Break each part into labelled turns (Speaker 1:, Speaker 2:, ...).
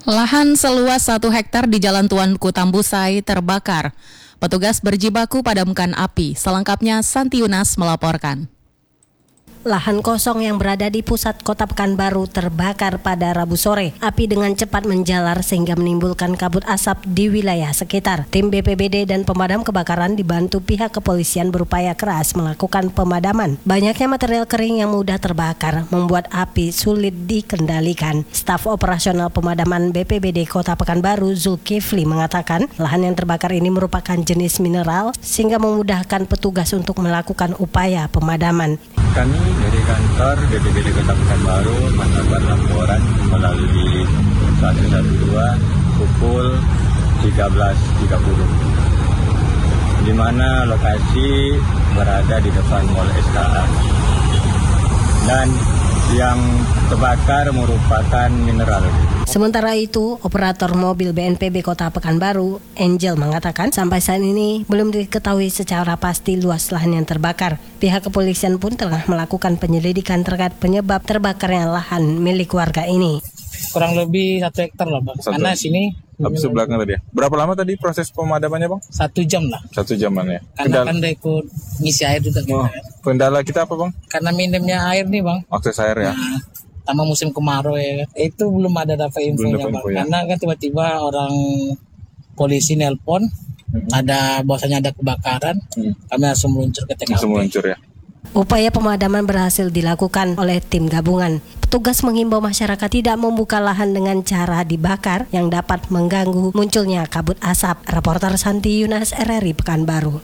Speaker 1: Lahan seluas 1 hektar di Jalan Tuanku Tambusai terbakar. Petugas berjibaku padamkan api. Selengkapnya Santi Yunas melaporkan.
Speaker 2: Lahan kosong yang berada di pusat kota Pekanbaru terbakar pada Rabu sore. Api dengan cepat menjalar sehingga menimbulkan kabut asap di wilayah sekitar. Tim BPBD dan pemadam kebakaran dibantu pihak kepolisian berupaya keras melakukan pemadaman. Banyaknya material kering yang mudah terbakar membuat api sulit dikendalikan. Staf operasional pemadaman BPBD Kota Pekanbaru Zulkifli mengatakan lahan yang terbakar ini merupakan jenis mineral sehingga memudahkan petugas untuk melakukan upaya pemadaman.
Speaker 3: Kami dari kantor BPBD Kota Pekanbaru melakukan laporan melalui 112 pukul 13.30 di mana lokasi berada di depan Mall SKA dan yang terbakar merupakan mineral.
Speaker 2: Sementara itu, operator mobil BNPB Kota Pekanbaru, Angel, mengatakan sampai saat ini belum diketahui secara pasti luas lahan yang terbakar. Pihak kepolisian pun telah melakukan penyelidikan terkait penyebab terbakarnya lahan milik warga ini.
Speaker 4: Kurang lebih 1 hektar lah, Bang. Karena sini
Speaker 5: habis belakang tadi ya. Berapa lama tadi proses pemadamannya, Bang?
Speaker 4: 1 jam lah.
Speaker 5: 1 jaman ya.
Speaker 4: Karena kan ikut ngisi air juga kita.
Speaker 5: Kendala kita apa, Bang?
Speaker 4: Karena minimnya air nih, Bang.
Speaker 5: Akses air ya.
Speaker 4: Tambah musim kemarau ya. Itu belum ada dapat infonya, Bang.
Speaker 5: Ya.
Speaker 4: Karena kan tiba-tiba orang polisi nelpon, ada bahwasanya ada kebakaran. Kami langsung meluncur ke TKP.
Speaker 5: Langsung meluncur ya.
Speaker 2: Upaya pemadaman berhasil dilakukan oleh tim gabungan. Petugas menghimbau masyarakat tidak membuka lahan dengan cara dibakar yang dapat mengganggu munculnya kabut asap. Reporter Santi Yunas, RRI Pekanbaru.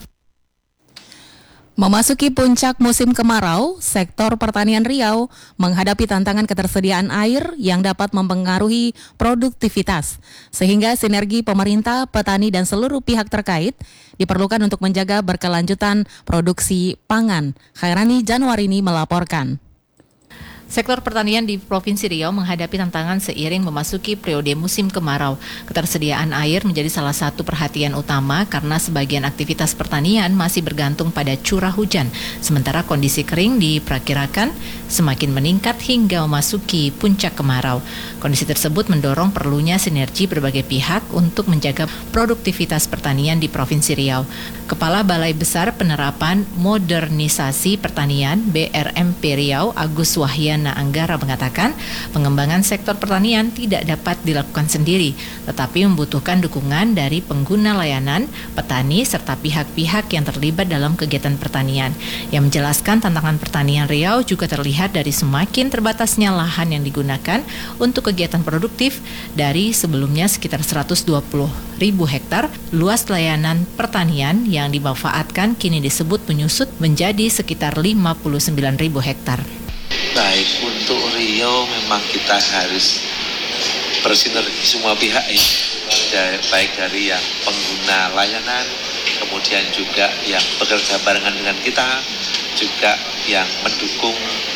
Speaker 1: Memasuki puncak musim kemarau, sektor pertanian Riau menghadapi tantangan ketersediaan air yang dapat mempengaruhi produktivitas. Sehingga sinergi pemerintah, petani, dan seluruh pihak terkait diperlukan untuk menjaga berkelanjutan produksi pangan. Khairani Januarini melaporkan.
Speaker 6: Sektor pertanian di Provinsi Riau menghadapi tantangan seiring memasuki periode musim kemarau. Ketersediaan air menjadi salah satu perhatian utama karena sebagian aktivitas pertanian masih bergantung pada curah hujan. Sementara kondisi kering diperkirakan semakin meningkat hingga memasuki puncak kemarau. Kondisi tersebut mendorong perlunya sinergi berbagai pihak untuk menjaga produktivitas pertanian di Provinsi Riau. Kepala Balai Besar Penerapan Modernisasi Pertanian BRMP Riau, Agus Wahyana Anggara mengatakan, pengembangan sektor pertanian tidak dapat dilakukan sendiri, tetapi membutuhkan dukungan dari pengguna layanan, petani, serta pihak-pihak yang terlibat dalam kegiatan pertanian. Yang menjelaskan tantangan pertanian Riau juga terlihat dari semakin terbatasnya lahan yang digunakan untuk kegiatan produktif dari sebelumnya sekitar 120.000 hektar, luas layanan pertanian yang dimanfaatkan kini disebut menyusut menjadi sekitar 59.000 hektar.
Speaker 7: Baik, untuk Riau memang kita harus bersinergi semua pihak ya, baik dari yang pengguna layanan, kemudian juga yang bekerja barengan dengan kita, juga yang mendukung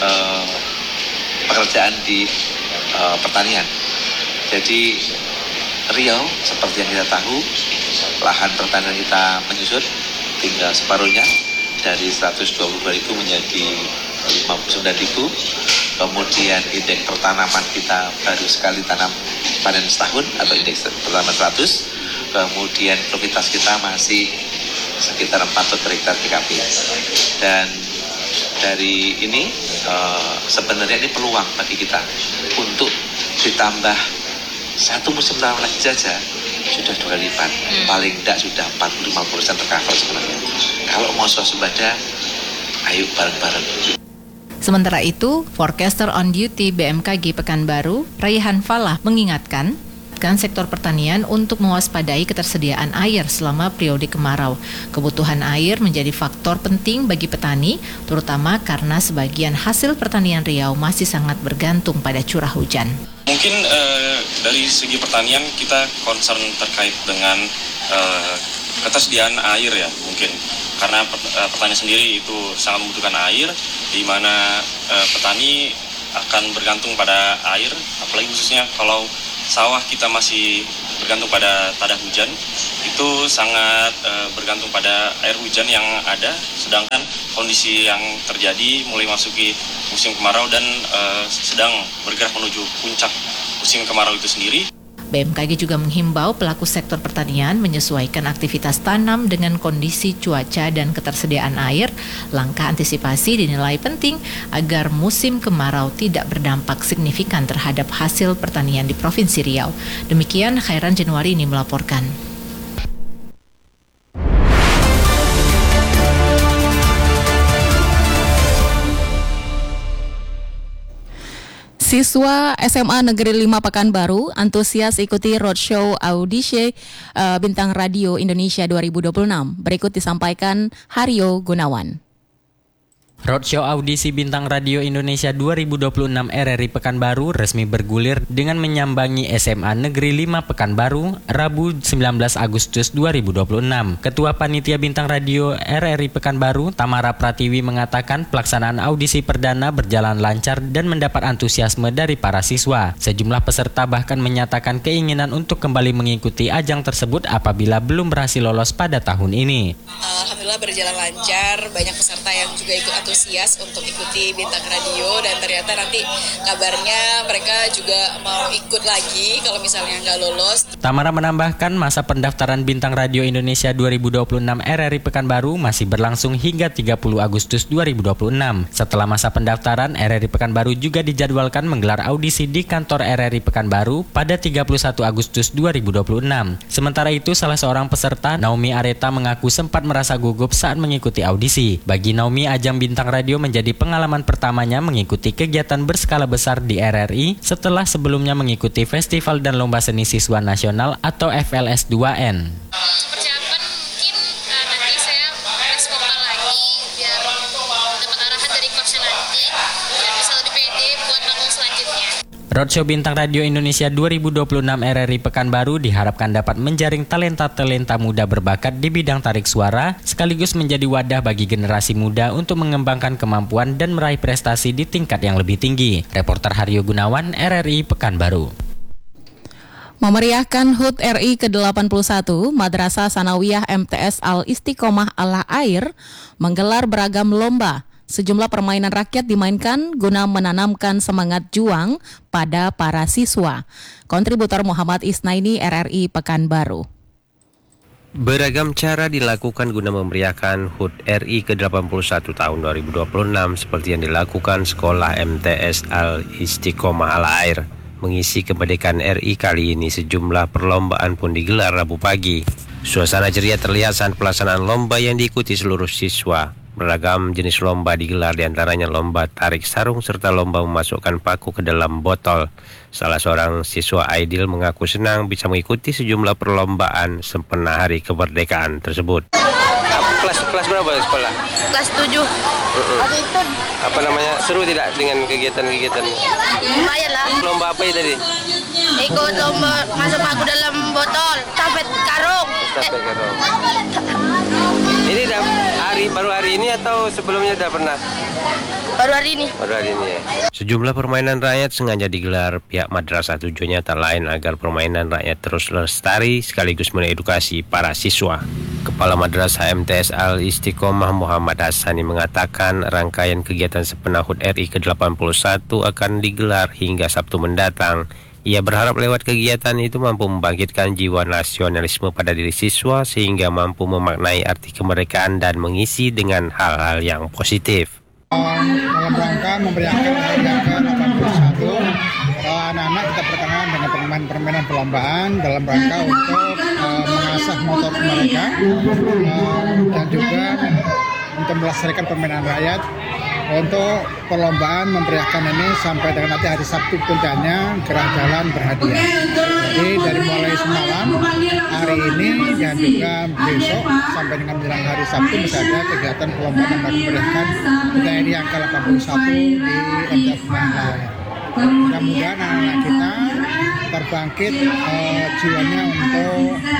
Speaker 7: pekerjaan di pertanian. Jadi Riau seperti yang kita tahu, lahan pertanian kita menyusut tinggal separuhnya dari 122.000 menjadi 59.000. Kemudian indeks pertanaman kita baru sekali tanam panen setahun atau indeks pertanaman 100. Kemudian produktivitas kita masih sekitar 4 hektar TKP. Dan dari ini sebenarnya ini peluang bagi kita untuk ditambah satu musim tanam lagi saja sudah 2 kali lipat, paling tidak sudah 45% tercover sebenarnya. Kalau mau swasembada, ayo bareng-bareng.
Speaker 6: Sementara itu, forecaster on duty BMKG Pekanbaru, Raihan Falah mengingatkan sektor pertanian untuk mewaspadai ketersediaan air selama periode kemarau. Kebutuhan air menjadi faktor penting bagi petani, terutama karena sebagian hasil pertanian Riau masih sangat bergantung pada curah hujan.
Speaker 8: Mungkin dari segi pertanian kita concern terkait dengan ketersediaan air ya mungkin. Karena petani sendiri itu sangat membutuhkan air, di mana petani akan bergantung pada air, apalagi khususnya kalau sawah kita masih bergantung pada tada hujan, itu sangat bergantung pada air hujan yang ada, sedangkan kondisi yang terjadi mulai masuki musim kemarau dan sedang bergerak menuju puncak musim kemarau itu sendiri.
Speaker 6: BMKG juga menghimbau pelaku sektor pertanian menyesuaikan aktivitas tanam dengan kondisi cuaca dan ketersediaan air. Langkah antisipasi dinilai penting agar musim kemarau tidak berdampak signifikan terhadap hasil pertanian di Provinsi Riau. Demikian Khairan Januari ini melaporkan.
Speaker 1: Siswa SMA Negeri 5 Pekanbaru antusias ikuti roadshow audisi Bintang Radio Indonesia 2026. Berikut disampaikan Haryo Gunawan.
Speaker 9: Roadshow audisi Bintang Radio Indonesia 2026 RRI Pekanbaru resmi bergulir dengan menyambangi SMA Negeri 5 Pekanbaru Rabu 19 Agustus 2026. Ketua Panitia Bintang Radio RRI Pekanbaru Tamara Pratiwi mengatakan pelaksanaan audisi perdana berjalan lancar dan mendapat antusiasme dari para siswa. Sejumlah peserta bahkan menyatakan keinginan untuk kembali mengikuti ajang tersebut apabila belum berhasil lolos pada tahun ini.
Speaker 10: Alhamdulillah berjalan lancar, banyak peserta yang juga ikut antusias untuk ikuti Bintang Radio dan ternyata nanti kabarnya mereka juga mau ikut lagi kalau misalnya nggak lolos.
Speaker 9: Tamara menambahkan masa pendaftaran Bintang Radio Indonesia 2026 RRI Pekanbaru masih berlangsung hingga 30 Agustus 2026. Setelah masa pendaftaran, RRI Pekanbaru juga dijadwalkan menggelar audisi di kantor RRI Pekanbaru pada 31 Agustus 2026. Sementara itu, salah seorang peserta, Naomi Areta, mengaku sempat merasa gugup saat mengikuti audisi. Bagi Naomi, ajang Bintang Radio menjadi pengalaman pertamanya mengikuti kegiatan berskala besar di RRI setelah sebelumnya mengikuti Festival dan Lomba Seni Siswa Nasional atau FLS 2N.
Speaker 11: Persiapan mungkin nanti saya les vokal lagi biar dapat arahan dari coach nanti biar bisa lebih pede buat panggung selanjutnya.
Speaker 9: Roadshow Bintang Radio Indonesia 2026 RRI Pekanbaru diharapkan dapat menjaring talenta-talenta muda berbakat di bidang tarik suara, sekaligus menjadi wadah bagi generasi muda untuk mengembangkan kemampuan dan meraih prestasi di tingkat yang lebih tinggi. Reporter Haryo Gunawan, RRI Pekanbaru.
Speaker 1: Memeriahkan HUT RI ke-81, Madrasah Sanawiyah MTS Al-Istiqomah Al-Air menggelar beragam lomba. Sejumlah permainan rakyat dimainkan guna menanamkan semangat juang pada para siswa. Kontributor Muhammad Isnaini, RRI Pekanbaru.
Speaker 12: Beragam cara dilakukan guna memeriahkan HUT RI ke-81 tahun 2026 seperti yang dilakukan Sekolah MTS Al-Istiqomah Al-Air. Mengisi kemerdekaan RI kali ini, sejumlah perlombaan pun digelar Rabu pagi. Suasana ceria terlihat saat pelaksanaan lomba yang diikuti seluruh siswa. Beragam jenis lomba digelar, diantaranya lomba tarik sarung serta lomba memasukkan paku ke dalam botol. Salah seorang siswa Aidil mengaku senang bisa mengikuti sejumlah perlombaan sempena hari kemerdekaan tersebut. Kelas berapa sekolah?
Speaker 11: Kelas 7.
Speaker 12: Apa namanya? Seru tidak dengan kegiatan-kegiatan?
Speaker 11: Lumayan lah.
Speaker 12: Lomba apa itu tadi?
Speaker 11: Ikut lomba masuk paku dalam botol, stafet karung.
Speaker 12: Ini baru hari ini atau sebelumnya sudah pernah?
Speaker 11: Baru hari ini.
Speaker 12: Ya. Sejumlah permainan rakyat sengaja digelar pihak madrasah, tujuannya tak lain agar permainan rakyat terus lestari sekaligus mengedukasi para siswa. Kepala Madrasah MTS Al-Istiqomah Muhammad Hassani mengatakan rangkaian kegiatan sempena HUT RI ke-81 akan digelar hingga Sabtu mendatang. Ia berharap lewat kegiatan itu mampu membangkitkan jiwa nasionalisme pada diri siswa sehingga mampu memaknai arti kemerdekaan dan mengisi dengan hal-hal yang positif.
Speaker 13: Dalam rangka memeriahkan hari yang ke-81, anak-anak kita perkenalkan dengan permainan perlombaan dalam rangka untuk mengasah motor mereka dan juga untuk melestarikan permainan rakyat. Untuk perlombaan memeriahkan ini sampai dengan nanti hari Sabtu puncaknya gerak jalan berhadiah. Jadi dari mulai semalam, hari ini dan juga besok sampai dengan menjelang hari Sabtu masih ada kegiatan perlombaan yang memeriahkan TNI yang ke-81 di MTS Al-Air. Mudah-mudahan anak-anak kita terbangkit jiwanya untuk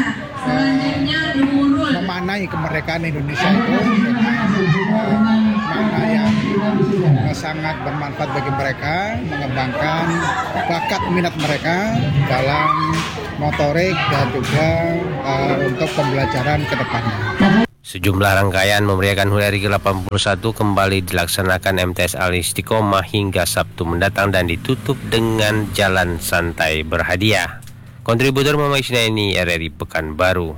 Speaker 13: memaknai kemerdekaan Indonesia itu dengan makna yang sangat bermanfaat bagi mereka, mengembangkan bakat minat mereka dalam motorik dan juga untuk pembelajaran ke depannya.
Speaker 12: Sejumlah rangkaian memeriahkan HUT RI ke-81 kembali dilaksanakan MTS Al-Istiqomah hingga Sabtu mendatang dan ditutup dengan jalan santai berhadiah. Kontributor Muhammad Isnaini, RRI Pekanbaru.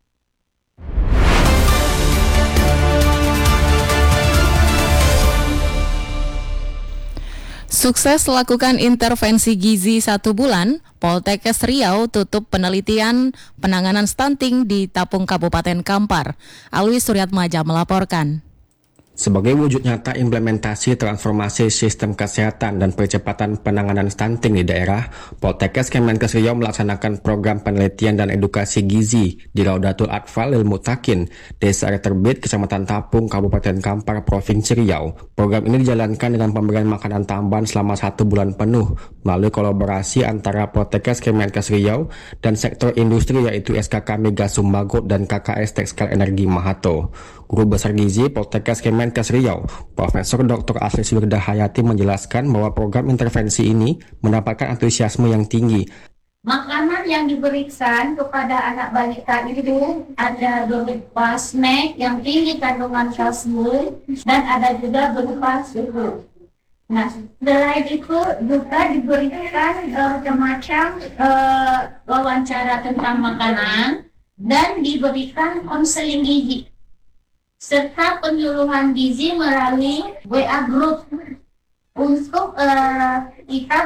Speaker 1: Sukses lakukan intervensi gizi 1 bulan, Poltekkes Riau tutup penelitian penanganan stunting di Tapung Kabupaten Kampar. Alwi Suryatmaja melaporkan.
Speaker 14: Sebagai wujud nyata implementasi transformasi sistem kesehatan dan percepatan penanganan stunting di daerah, Poltekkes Kemenkes Riau melaksanakan program penelitian dan edukasi gizi di Raudatul Atfal Lil Mutakin, Desa Air Terbit, Kecamatan Tapung, Kabupaten Kampar, Provinsi Riau. Program ini dijalankan dengan pemberian makanan tambahan selama 1 bulan penuh melalui kolaborasi antara Poltekkes Kemenkes Riau dan sektor industri yaitu SKK Migas Sumbagot dan KKS Tekstil Energi Mahato. Guru Besar Gizi Poltekkes Kemenkes Riau, Profesor Dr. Asli Wirda Hayati menjelaskan bahwa program intervensi ini mendapatkan antusiasme yang tinggi.
Speaker 15: Makanan yang diberikan kepada anak balita itu ada berupa snack yang tinggi kandungan kalsium dan ada juga berupa susu. Nah, selain itu juga diberikan macam-macam wawancara tentang makanan dan diberikan konseling gizi serta penyuluhan gizi melalui WA group untuk kita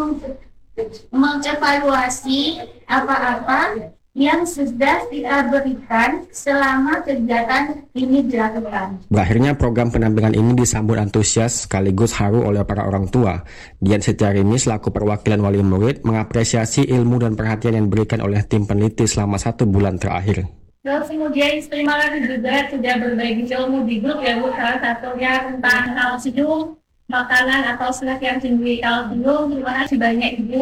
Speaker 15: mengevaluasi apa-apa yang sudah kita berikan selama kegiatan ini dilakukan.
Speaker 14: Berakhirnya program pendampingan ini disambut antusias sekaligus haru oleh para orang tua. Dian Setiarini selaku perwakilan wali murid mengapresiasi ilmu dan perhatian yang diberikan oleh tim peneliti selama 1 bulan terakhir.
Speaker 15: Terus kemudian terima kasih juga sudah berbagi ilmu di grup ya Bu, salah satunya tentang kalsium, makanan atau snack yang tinggi kalsium. Terima kasih banyak Ibu.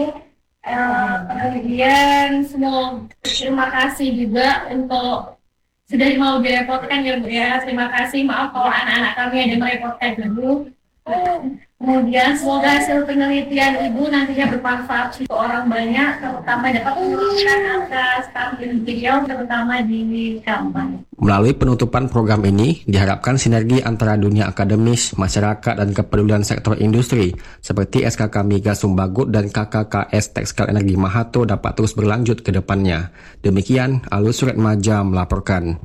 Speaker 15: Kemudian terima kasih juga untuk sudah mau direpotkan ya Bu ya. Terima kasih, maaf kalau anak-anak kami ada merepotkan dulu. Kemudian semoga hasil penelitian Ibu nantinya bermanfaat untuk orang banyak, terutama dapat menurunkan angka stunting beliau, terutama di Kampar.
Speaker 14: Melalui penutupan program ini, diharapkan sinergi antara dunia akademis, masyarakat, dan kepedulian sektor industri seperti SKK Migas Sumbagut dan KKKS Tekstil Energi Mahato dapat terus berlanjut ke depannya. Demikian, Alwi Suryatmaja melaporkan.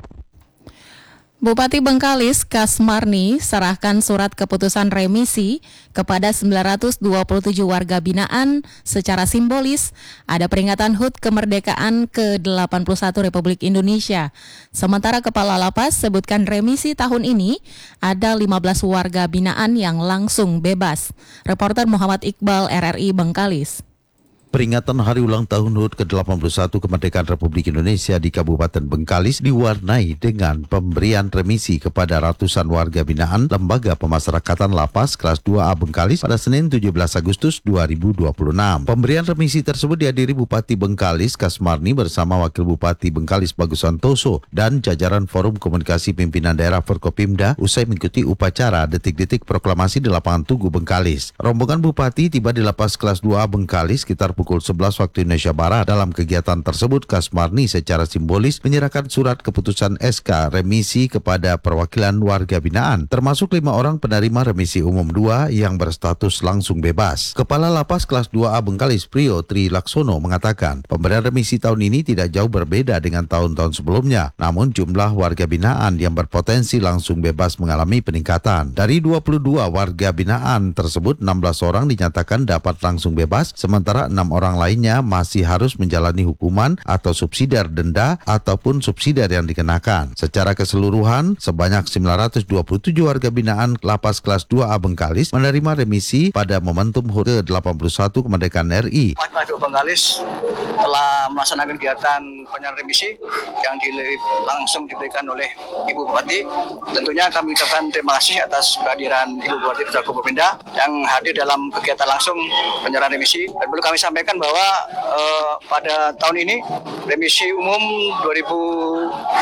Speaker 1: Bupati Bengkalis Kasmarni serahkan surat keputusan remisi kepada 927 warga binaan secara simbolis ada peringatan HUT kemerdekaan ke-81 Republik Indonesia. Sementara Kepala Lapas sebutkan remisi tahun ini ada 15 warga binaan yang langsung bebas. Reporter Muhammad Iqbal, RRI Bengkalis.
Speaker 16: Peringatan Hari Ulang Tahun HUT ke-81 Kemerdekaan Republik Indonesia di Kabupaten Bengkalis diwarnai dengan pemberian remisi kepada ratusan warga binaan Lembaga Pemasyarakatan Lapas kelas 2A Bengkalis pada Senin 17 Agustus 2026. Pemberian remisi tersebut dihadiri Bupati Bengkalis Kasmarni bersama Wakil Bupati Bengkalis Bagus Santoso dan jajaran Forum Komunikasi Pimpinan Daerah Forkopimda usai mengikuti upacara detik-detik proklamasi di lapangan Tugu Bengkalis. Rombongan Bupati tiba di Lapas kelas 2A Bengkalis sekitar pukul 11 waktu Indonesia Barat. Dalam kegiatan tersebut, Kasmarni secara simbolis menyerahkan surat keputusan SK remisi kepada perwakilan warga binaan, termasuk 5 orang penerima remisi umum 2 yang berstatus langsung bebas. Kepala Lapas kelas 2A Bengkalis Prio Tri Laksono mengatakan, pemberian remisi tahun ini tidak jauh berbeda dengan tahun-tahun sebelumnya, namun jumlah warga binaan yang berpotensi langsung bebas mengalami peningkatan. Dari 22 warga binaan tersebut, 16 orang dinyatakan dapat langsung bebas, sementara 6 orang lainnya masih harus menjalani hukuman atau subsidiar denda ataupun subsidiar yang dikenakan. Secara keseluruhan, sebanyak 927 warga binaan Lapas kelas 2A Bengkalis menerima remisi pada momentum HUT ke-81 Kemerdekaan RI.
Speaker 17: Masuk Bengkalis telah melaksanakan kegiatan penyerahan remisi yang langsung diberikan oleh Ibu Bupati. Tentunya kami ucapkan terima kasih atas kehadiran Ibu Bupati Putra Forkopimda yang hadir dalam kegiatan langsung penyerahan remisi. Dan perlu kami sampaikan bahwa pada tahun ini remisi umum 2026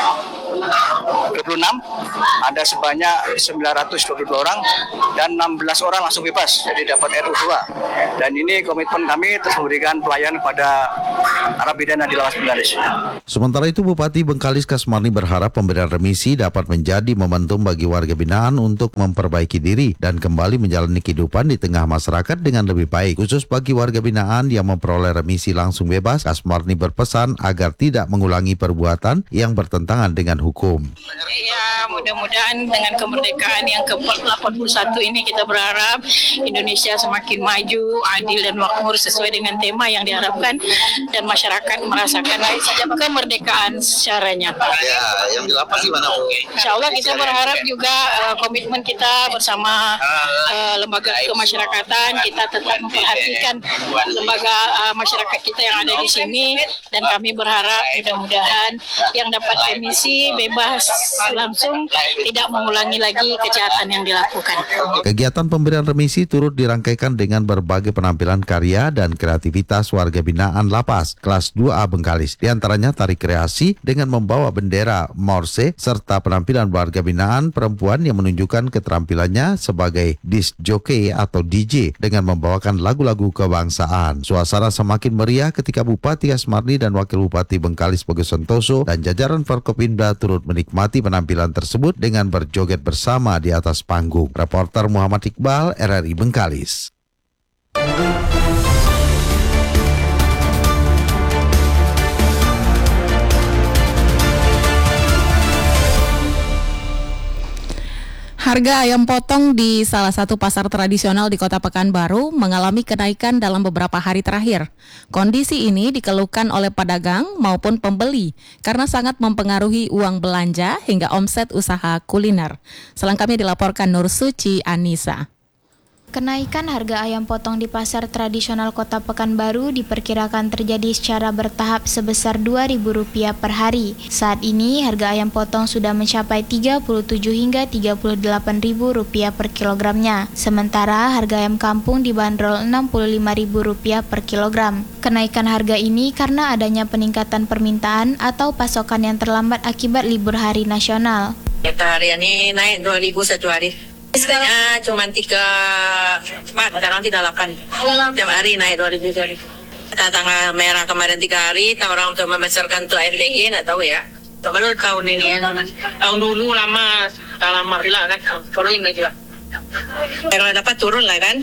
Speaker 17: ada sebanyak 922 orang dan 16 orang langsung bebas, jadi dapat RU2. Dan ini komitmen kami terus memberikan pelayanan kepada narapidana di lapas Bengkalis.
Speaker 16: Sementara itu, Bupati Bengkalis Kasmarni berharap pemberian remisi dapat menjadi momentum bagi warga binaan untuk memperbaiki diri dan kembali menjalani kehidupan di tengah masyarakat dengan lebih baik. Khusus bagi warga binaan yang memperoleh remisi langsung bebas, Kasmarni berpesan agar tidak mengulangi perbuatan yang bertentangan dengan hukum.
Speaker 18: Ya, mudah-mudahan dengan kemerdekaan yang ke-81 ini kita berharap Indonesia semakin maju, adil dan makmur sesuai dengan tema yang diharapkan dan masyarakat merasakan kemerdekaan secara nyata.
Speaker 19: Ya, yang di lapas gimana, Bu?
Speaker 18: Insya Allah kita berharap juga komitmen kita bersama lembaga kemasyarakatan, kita tetap memperhatikan lembaga masyarakat kita yang ada di sini, dan kami berharap mudah-mudahan yang dapat remisi bebas langsung tidak mengulangi lagi kejahatan yang dilakukan.
Speaker 16: Kegiatan pemberian remisi turut dirangkaikan dengan berbagai penampilan karya dan kreativitas warga binaan lapas kelas 2A Bengkalis. Di antaranya tari kreasi dengan membawa bendera Morse serta penampilan warga binaan perempuan yang menunjukkan keterampilannya sebagai disc jockey atau DJ dengan membawakan lagu-lagu kebangsaan. Suasana semakin meriah ketika Bupati Kasmarni dan Wakil Bupati Bengkalis Bagus Santoso dan jajaran Forkopimda turut menikmati penampilan tersebut dengan berjoget bersama di atas panggung. Reporter Muhammad Iqbal, RRI Bengkalis.
Speaker 1: Harga ayam potong di salah satu pasar tradisional di Kota Pekanbaru mengalami kenaikan dalam beberapa hari terakhir. Kondisi ini dikeluhkan oleh pedagang maupun pembeli karena sangat mempengaruhi uang belanja hingga omset usaha kuliner. Selengkapnya dilaporkan Nur Suci Anissa.
Speaker 20: Kenaikan harga ayam potong di pasar tradisional Kota Pekanbaru diperkirakan terjadi secara bertahap sebesar Rp2.000 per hari. Saat ini harga ayam potong sudah mencapai Rp37 hingga Rp38.000 per kilogramnya. Sementara harga ayam kampung dibanderol Rp65.000 per kilogram. Kenaikan harga ini karena adanya peningkatan permintaan atau pasokan yang terlambat akibat libur hari nasional.
Speaker 21: Hari ini naik 2.000 satu hari. Biasanya cuma 3, sekarang 38. Tiap hari naik 2.000. Tanggal merah kemarin 3 hari, orang untuk membesarkan tuh air dingin, nggak tahu ya. Baru tahun ini, tahun dulu lama hilang kan, turun juga. Kalau dapat turun lah kan.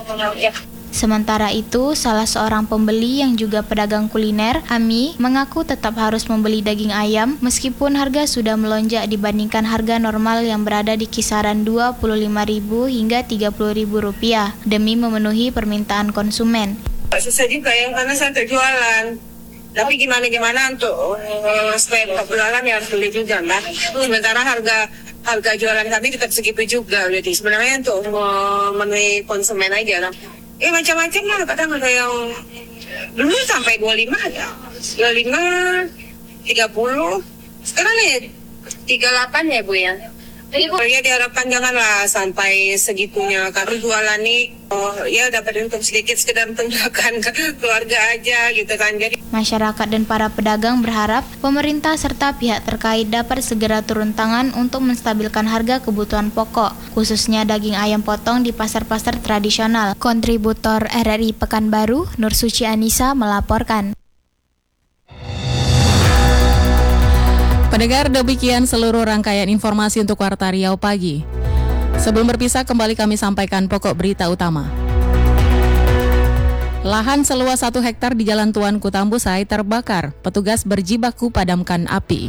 Speaker 20: Sementara itu, salah seorang pembeli yang juga pedagang kuliner, Ami, mengaku tetap harus membeli daging ayam meskipun harga sudah melonjak dibandingkan harga normal yang berada di kisaran Rp25.000 hingga Rp30.000 demi memenuhi permintaan konsumen.
Speaker 21: Susah juga ya, karena saya jualan. Tapi gimana untuk supaya jualan ya harus beli juga kan. Sementara harga jualan kami tetap segitu juga. Jadi sebenarnya untuk memenuhi konsumen aja lah. Macam-macam lah, kadang ada yang dulu sampai 25 ya, 25, 30, sekarang nih 38 ya Bu ya. Ya diharapkan janganlah sampai segitunya, karena jualan nih ya dapat untung sedikit sekedar untuk makan keluarga aja gitu kan. Jadi
Speaker 20: masyarakat dan para pedagang berharap pemerintah serta pihak terkait dapat segera turun tangan untuk menstabilkan harga kebutuhan pokok, khususnya daging ayam potong di pasar-pasar tradisional. Kontributor RRI Pekanbaru, Nur Suci Anissa melaporkan.
Speaker 1: Pendengar, demikian seluruh rangkaian informasi untuk Warta Riau pagi. Sebelum berpisah, kembali kami sampaikan pokok berita utama. Lahan seluas 1 hektar di Jalan Tuanku Tambusai terbakar. Petugas berjibaku padamkan api.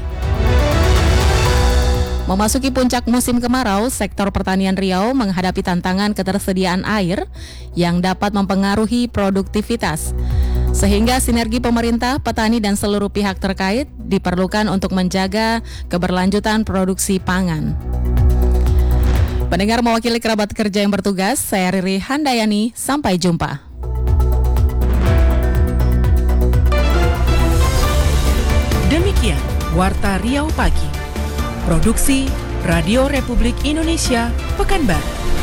Speaker 1: Memasuki puncak musim kemarau, sektor pertanian Riau menghadapi tantangan ketersediaan air yang dapat mempengaruhi produktivitas. Sehingga sinergi pemerintah, petani, dan seluruh pihak terkait diperlukan untuk menjaga keberlanjutan produksi pangan. Pendengar, mewakili kerabat kerja yang bertugas, saya Riri Handayani, sampai jumpa.
Speaker 22: Demikian Warta Riau Pagi. Produksi Radio Republik Indonesia, Pekanbaru.